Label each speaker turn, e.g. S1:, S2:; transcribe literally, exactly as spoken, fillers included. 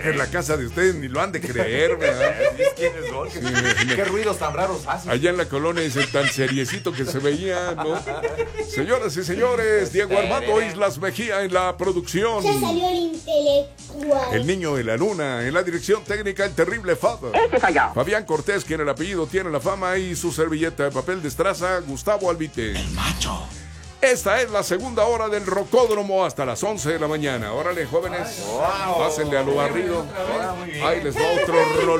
S1: que en la casa de ustedes ni lo han de creer, ¿verdad?
S2: ¿Quiénes son? ¿Qué,
S1: Sí.
S2: qué ruidos tan raros hacen?
S1: Allá en la colonia es el tan seriecito que se veía, ¿no? Señoras y señores, Diego Armando Islas Mejía en la producción.
S3: Ya salió el intelectual.
S1: El niño de la luna en la dirección técnica, el terrible Fab.
S4: Este soy yo.
S1: Fabián Cortés, quien el apellido tiene la fama, y su servilleta de papel de estraza, Gustavo Albite. El macho. Esta es la segunda hora del Rocódromo hasta las once de la mañana. Órale, jóvenes,
S2: Wow.
S1: pásenle a lo barrido.
S2: Muy bien.
S1: Ahí les va otro rol.